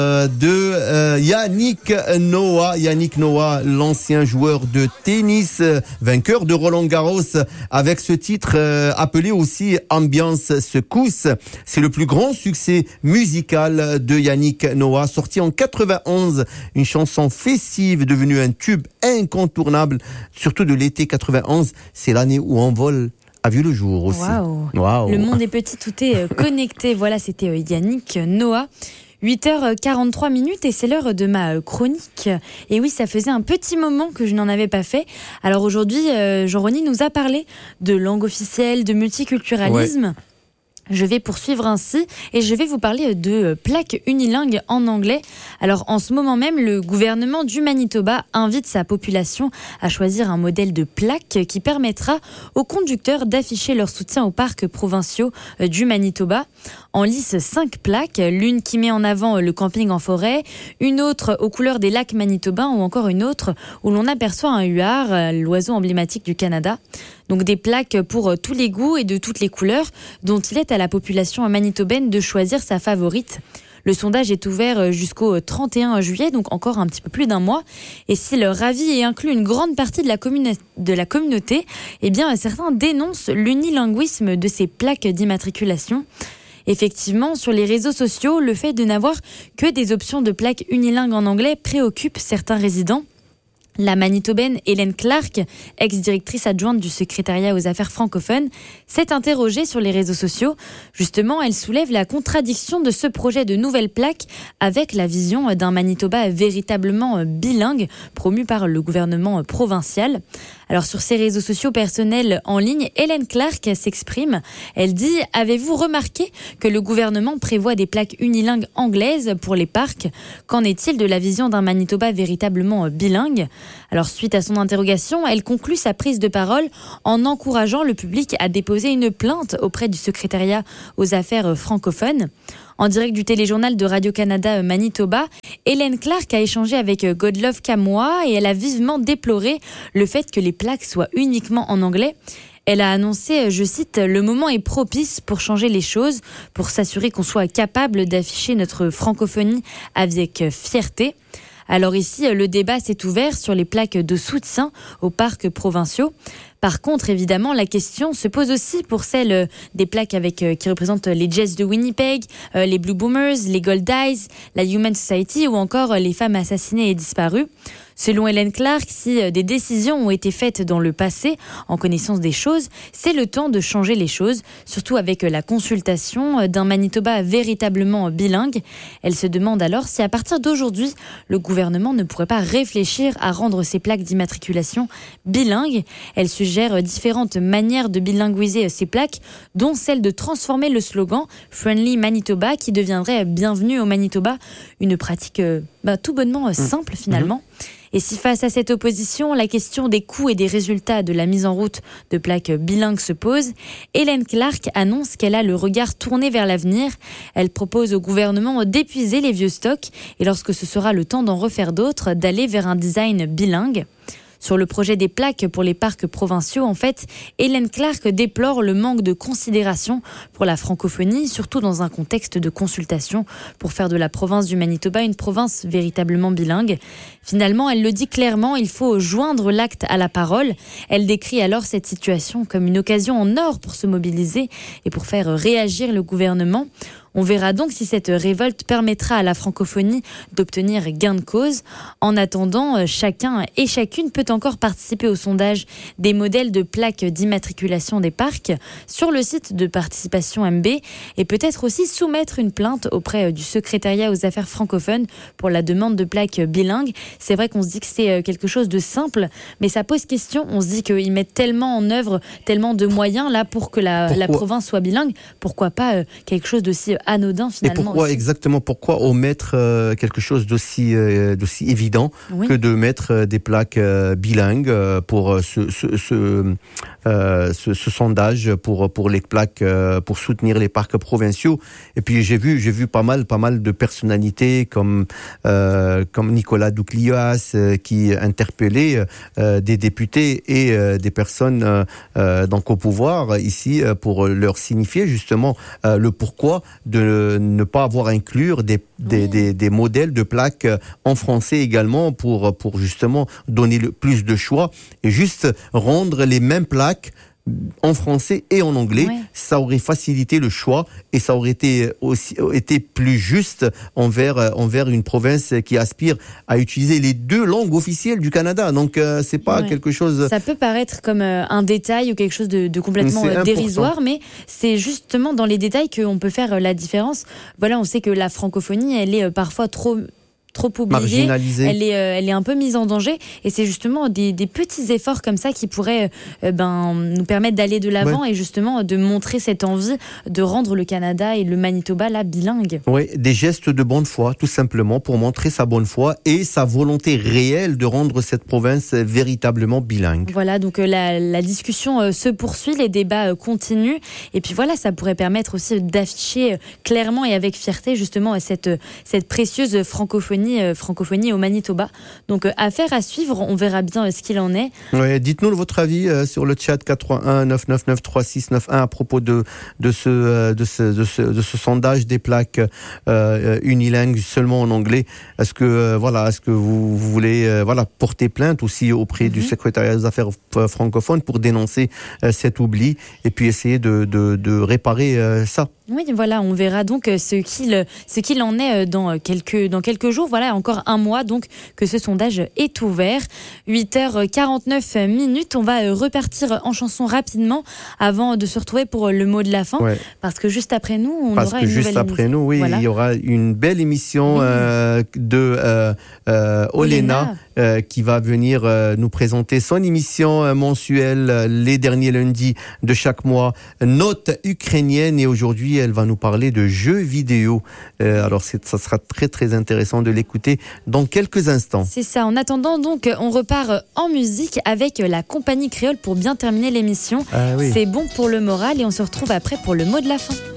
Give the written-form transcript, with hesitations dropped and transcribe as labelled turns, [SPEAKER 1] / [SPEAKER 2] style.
[SPEAKER 1] Yannick Noah, l'ancien joueur de tennis, vainqueur de Roland-Garros, avec ce titre appelé aussi Ambiance Secousse. C'est le plus grand succès musical de Yannick Noah, sorti en 91, une chanson festive devenue un tube incontournable, surtout de l'été 91. C'est l'année où Envol a vu le jour aussi.
[SPEAKER 2] Wow. Le monde est petit, tout est connecté. Voilà, c'était Yannick Noah. 8h43 et c'est l'heure de ma chronique. Et oui, ça faisait un petit moment que je n'en avais pas fait. Alors aujourd'hui, Jean-Rony nous a parlé de langue officielle, de multiculturalisme. Ouais. Je vais poursuivre ainsi et je vais vous parler de plaques unilingues en anglais. Alors en ce moment même, le gouvernement du Manitoba invite sa population à choisir un modèle de plaque qui permettra aux conducteurs d'afficher leur soutien aux parcs provinciaux du Manitoba. En lice 5 plaques, l'une qui met en avant le camping en forêt, une autre aux couleurs des lacs manitobains ou encore une autre où l'on aperçoit un huard, l'oiseau emblématique du Canada. Donc des plaques pour tous les goûts et de toutes les couleurs dont il est à la population manitobaine de choisir sa favorite. Le sondage est ouvert jusqu'au 31 juillet, donc encore un petit peu plus d'un mois. Et si le ravi et inclut une grande partie de la communauté, eh bien certains dénoncent l'unilinguisme de ces plaques d'immatriculation. Effectivement, sur les réseaux sociaux, le fait de n'avoir que des options de plaques unilingues en anglais préoccupe certains résidents. La Manitobaine Hélène Clark, ex-directrice adjointe du secrétariat aux affaires francophones, s'est interrogée sur les réseaux sociaux. Justement, elle soulève la contradiction de ce projet de nouvelle plaque avec la vision d'un Manitoba véritablement bilingue promu par le gouvernement provincial. Alors sur ses réseaux sociaux personnels en ligne, Hélène Clark s'exprime. Elle dit « Avez-vous remarqué que le gouvernement prévoit des plaques unilingues anglaises pour les parcs ? Qu'en est-il de la vision d'un Manitoba véritablement bilingue ?» Alors suite à son interrogation, elle conclut sa prise de parole en encourageant le public à déposer une plainte auprès du secrétariat aux affaires francophones. En direct du téléjournal de Radio-Canada Manitoba, Hélène Clark a échangé avec Godlove Kamoa et elle a vivement déploré le fait que les plaques soient uniquement en anglais. Elle a annoncé, je cite, « Le moment est propice pour changer les choses, pour s'assurer qu'on soit capable d'afficher notre francophonie avec fierté ». Alors ici, le débat s'est ouvert sur les plaques de soutien aux parcs provinciaux. Par contre, évidemment, la question se pose aussi pour celles des plaques qui représentent les Jets de Winnipeg, les Blue Boomers, les Gold Eyes, la Human Society ou encore les femmes assassinées et disparues. Selon Hélène Clark, si des décisions ont été faites dans le passé, en connaissance des choses, c'est le temps de changer les choses, surtout avec la consultation d'un Manitoba véritablement bilingue. Elle se demande alors si à partir d'aujourd'hui, le gouvernement ne pourrait pas réfléchir à rendre ces plaques d'immatriculation bilingues. Elle suggère différentes manières de bilinguiser ces plaques, dont celle de transformer le slogan « Friendly Manitoba » qui deviendrait « Bienvenue au Manitoba », une pratique tout bonnement simple finalement. Et si face à cette opposition, la question des coûts et des résultats de la mise en route de plaques bilingues se pose, Hélène Clark annonce qu'elle a le regard tourné vers l'avenir. Elle propose au gouvernement d'épuiser les vieux stocks et lorsque ce sera le temps d'en refaire d'autres, d'aller vers un design bilingue. Sur le projet des plaques pour les parcs provinciaux, en fait, Hélène Clark déplore le manque de considération pour la francophonie, surtout dans un contexte de consultation pour faire de la province du Manitoba une province véritablement bilingue. Finalement, elle le dit clairement, il faut joindre l'acte à la parole. Elle décrit alors cette situation comme une occasion en or pour se mobiliser et pour faire réagir le gouvernement. On verra donc si cette révolte permettra à la francophonie d'obtenir gain de cause. En attendant, chacun et chacune peut encore participer au sondage des modèles de plaques d'immatriculation des parcs sur le site de Participation MB et peut-être aussi soumettre une plainte auprès du secrétariat aux affaires francophones pour la demande de plaques bilingues. C'est vrai qu'on se dit que c'est quelque chose de simple, mais ça pose question. On se dit qu'ils mettent tellement en œuvre, tellement de moyens là pour que la province soit bilingue. Pourquoi pas quelque chose d'aussi anodin finalement.
[SPEAKER 1] Et pourquoi omettre quelque chose d'aussi évident que de mettre des plaques bilingues pour ce sondage pour les plaques pour soutenir les parcs provinciaux. Et puis j'ai vu pas mal de personnalités comme Nicolas Douclias qui interpellait des députés et des personnes donc au pouvoir ici pour leur signifier justement le pourquoi de ne pas avoir à inclure des modèles de plaques en français également pour justement donner plus de choix et juste rendre les mêmes plaques en français et en anglais.
[SPEAKER 2] Ouais.
[SPEAKER 1] Ça aurait facilité le choix et ça aurait été plus juste envers une province qui aspire à utiliser les 2 langues officielles du Canada. Donc c'est pas quelque chose...
[SPEAKER 2] Ça peut paraître comme un détail ou quelque chose de complètement dérisoire, mais c'est justement dans les détails qu'on peut faire la différence. Voilà, on sait que la francophonie, elle est parfois trop oubliée,
[SPEAKER 1] marginalisée.
[SPEAKER 2] Elle est un peu mise en danger, et c'est justement des petits efforts comme ça qui pourraient nous permettre d'aller de l'avant et justement de montrer cette envie de rendre le Canada et le Manitoba là bilingues.
[SPEAKER 1] Oui, des gestes de bonne foi, tout simplement, pour montrer sa bonne foi et sa volonté réelle de rendre cette province véritablement bilingue.
[SPEAKER 2] Voilà, donc la discussion se poursuit, les débats continuent, et puis voilà, ça pourrait permettre aussi d'afficher clairement et avec fierté justement cette précieuse francophonie au Manitoba. Donc affaire à suivre, on verra bien ce qu'il en est.
[SPEAKER 1] Ouais, dites-nous votre avis sur le chat 431 999 3691 à propos de ce sondage des plaques unilingues seulement en anglais. Est-ce que vous voulez porter plainte aussi auprès du secrétariat des affaires francophones pour dénoncer cet oubli et puis essayer de réparer ça?
[SPEAKER 2] Oui, voilà, on verra donc ce qu'il en est dans quelques jours. Voilà, encore un mois donc que ce sondage est ouvert. 8h49, on va repartir en chanson rapidement avant de se retrouver pour le mot de la fin. Ouais. Parce que juste après nous, on aura une nouvelle émission.
[SPEAKER 1] Voilà. Il y aura une belle émission de Olena. Qui va venir nous présenter son émission mensuelle les derniers lundis de chaque mois, Note ukrainienne, et aujourd'hui elle va nous parler de jeux vidéo. Alors ça sera très très intéressant de l'écouter dans quelques instants.
[SPEAKER 2] C'est ça, en attendant donc on repart en musique avec la compagnie créole pour bien terminer l'émission. C'est bon pour le moral et on se retrouve après pour le mot de la fin.